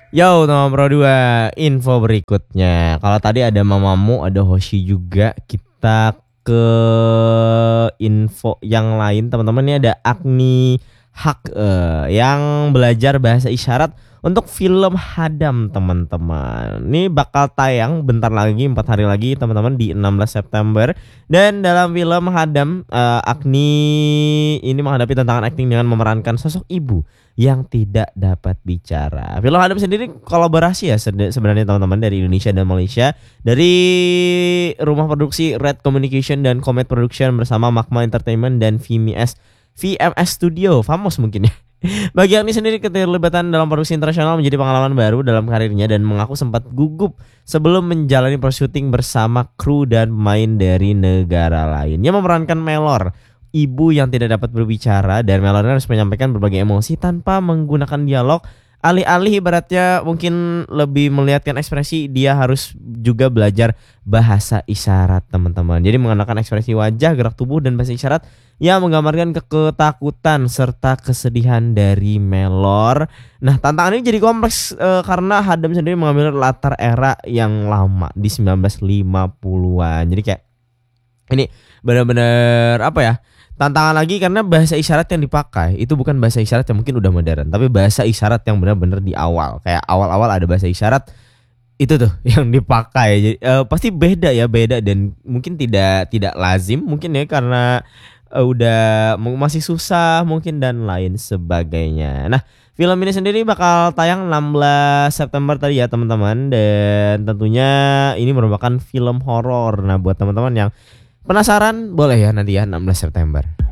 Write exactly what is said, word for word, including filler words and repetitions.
Yo, nomor dua, info berikutnya. Kalau tadi ada Mamamu, ada Hoshi juga. Kita ke info yang lain, teman-teman. Ini ada Agni Hak eh, yang belajar bahasa isyarat untuk film Hadam, teman-teman. Ini bakal tayang bentar lagi, empat hari lagi, teman-teman, di enam belas September. Dan dalam film Hadam, eh, Agni ini menghadapi tantangan akting dengan memerankan sosok ibu yang tidak dapat bicara. Film Hadam sendiri kolaborasi ya sebenarnya, teman-teman, dari Indonesia dan Malaysia, dari rumah produksi Red Communication dan Comet Production bersama Magma Entertainment dan V M S V M S Studio, Famos mungkin ya. Bagi Agni sendiri, keterlibatan dalam produksi internasional menjadi pengalaman baru dalam karirnya dan mengaku sempat gugup sebelum menjalani syuting bersama kru dan pemain dari negara lain. Ia memerankan Melor, ibu yang tidak dapat berbicara, dan Melor harus menyampaikan berbagai emosi tanpa menggunakan dialog. Alih-alih ibaratnya mungkin lebih melihatkan ekspresi, dia harus juga belajar bahasa isyarat, teman-teman. Jadi mengenakan ekspresi wajah, gerak tubuh, dan bahasa isyarat yang menggambarkan ketakutan serta kesedihan dari Melor. Nah, tantangan ini jadi kompleks e, karena Hadam sendiri mengambil latar era yang lama di sembilan belas lima puluhan. Jadi kayak ini benar-benar apa ya? Tantangan lagi karena bahasa isyarat yang dipakai itu bukan bahasa isyarat yang mungkin udah modern, tapi bahasa isyarat yang benar-benar di awal. Kayak awal-awal ada bahasa isyarat itu tuh yang dipakai. Jadi uh, pasti beda ya, beda dan mungkin tidak tidak lazim mungkin ya, karena uh, udah masih susah mungkin dan lain sebagainya. Nah, film ini sendiri bakal tayang enam belas September tadi ya, teman-teman, dan tentunya ini merupakan film horor. Nah, buat teman-teman yang penasaran boleh ya nanti ya enam belas September.